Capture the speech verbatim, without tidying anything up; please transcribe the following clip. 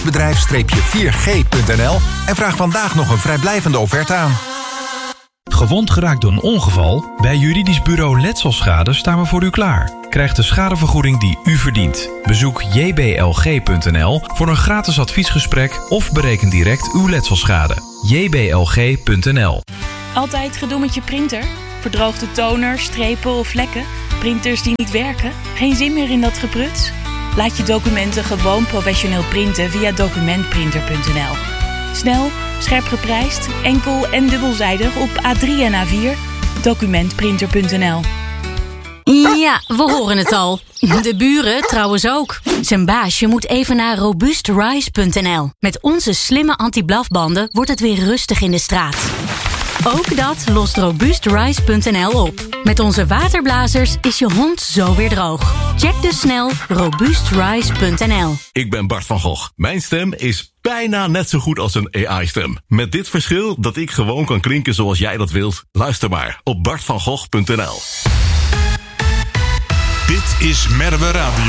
bedrijf vier g punt n l en vraag vandaag nog een vrijblijvende offerte aan. Gewond geraakt door een ongeval? Bij Juridisch Bureau Letselschade staan we voor u klaar. Krijg de schadevergoeding die u verdient. Bezoek j b l g punt n l voor een gratis adviesgesprek of bereken direct uw letselschade. j b l g punt n l. Altijd gedoe met je printer? Verdroogde toner, strepen of vlekken? Printers die niet werken? Geen zin meer in dat gepruts? Laat je documenten gewoon professioneel printen via documentprinter punt n l. Snel, scherp geprijsd, enkel en dubbelzijdig op A drie en A vier. documentprinter punt n l. Ja, we horen het al. De buren trouwens ook. Zijn baasje moet even naar robust rise punt n l. Met onze slimme anti-blafbanden wordt het weer rustig in de straat. Ook dat lost robust rise punt n l op. Met onze waterblazers is je hond zo weer droog. Check dus snel robust rise punt n l. Ik ben Bart van Gogh. Mijn stem is bijna net zo goed als een A I-stem. Met dit verschil dat ik gewoon kan klinken zoals jij dat wilt. Luister maar op bart van gogh punt n l. Dit is Merwe Radio.